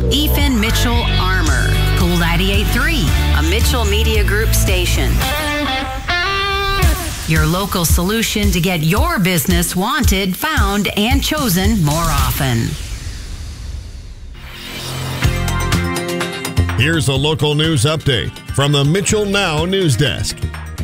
Ethan Mitchell Armor. Cool 98.3, a Mitchell Media Group station. Your local solution to get your business wanted, found, and chosen more often. Here's a local news update from the Mitchell Now News Desk.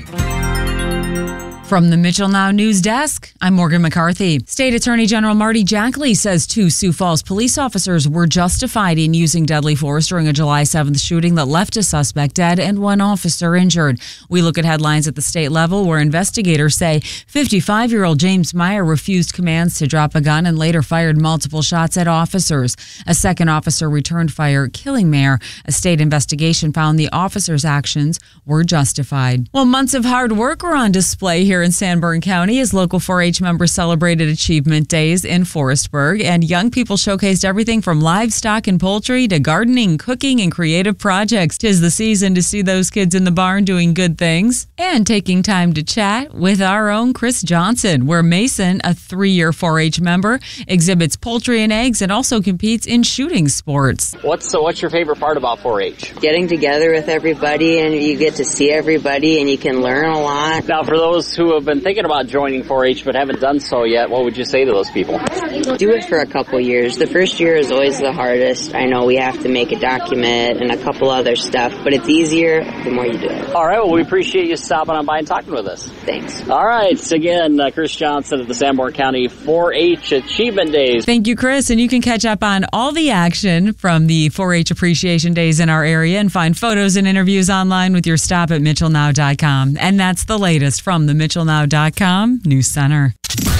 From the Mitchell Now News Desk, I'm Morgan McCarthy. State Attorney General Marty Jackley says 2 Sioux Falls police officers were justified in using deadly force during a July 7th shooting that left a suspect dead and 1 officer injured. We look at headlines at the state level where investigators say 55-year-old James Meyer refused commands to drop a gun and later fired multiple shots at officers. A second officer returned fire, killing Meyer. A state investigation found the officer's actions were justified. Well, months of hard work were on display here in Sanborn County as local 4-H members celebrated Achievement Days in Forestburg, and young people showcased everything from livestock and poultry to gardening, cooking, and creative projects. 'Tis the season to see those kids in the barn doing good things and taking time to chat with our own Chris Johnson, where Mason, a 3-year 4-H member, exhibits poultry and eggs and also competes in shooting sports. What's your favorite part about 4-H? Getting together with everybody, and you get to see everybody and you can learn a lot. Now, for those who have been thinking about joining 4-H but haven't done so yet, what would you say to those people? Do it for a couple years. The first year is always the hardest. I know we have to make a document and a couple other stuff, but it's easier the more you do it. All right, well, we appreciate you stopping on by and talking with us. Thanks. All right, again, Chris Johnson at the Sanborn County 4-H Achievement Days. Thank you, Chris, and you can catch up on all the action from the 4-H Appreciation Days in our area and find photos and interviews online with your stop at MitchellNow.com. And that's the latest from the MitchellNow.com News Center.